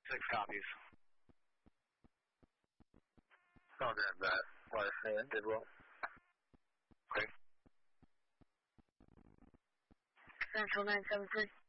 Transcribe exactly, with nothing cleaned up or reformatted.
Six copies. I'll grab that. Wire hand, did well. Okay. Central nine seven three.